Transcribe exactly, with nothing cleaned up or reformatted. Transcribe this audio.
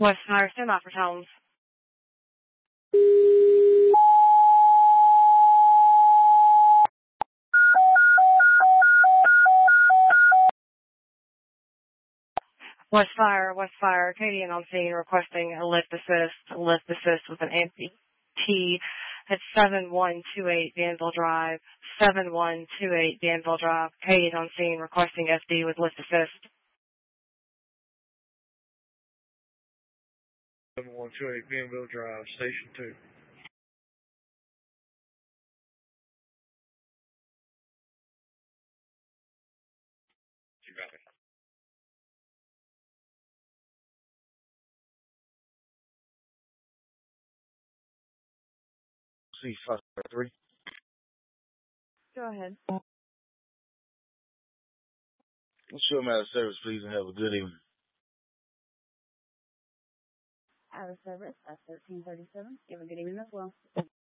West Fire, stand by for Tones. West Fire, West Fire, Acadian on scene requesting a lift assist, a lift assist with an amputee at seven one two eight Danville Drive, seven one two eight Danville Drive, Acadian on scene requesting F D with lift assist. seven one two eight Danville Drive, Station two. You got it. C five three. Go ahead. What's your matter of service, please, and have a good evening. Out of service, that's thirteen thirty-seven. You have a good evening as well.